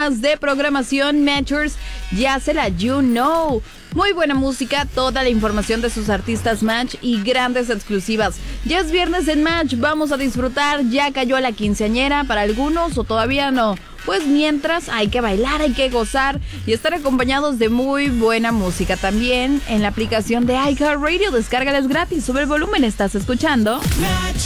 más de programación. Matchers, ya se la you know. Muy buena música, toda la información de sus artistas Match y grandes exclusivas. Ya es viernes en Match, vamos a disfrutar. Ya cayó la quinceañera para algunos o todavía no. Pues mientras hay que bailar, hay que gozar y estar acompañados de muy buena música. También en la aplicación de iHeartRadio, descárgales gratis, sube el volumen, estás escuchando Match.